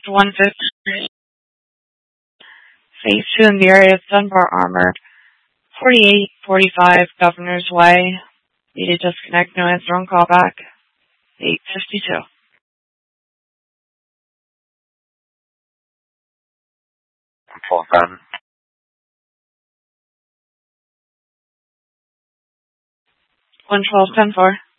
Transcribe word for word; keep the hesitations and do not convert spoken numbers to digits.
one fifty. Phase two in the area of Dunbar Armor. forty-eight forty-five Governor's Way. Need to disconnect, no answer on callback. eight fifty-two. Full seven. one twelve ten four.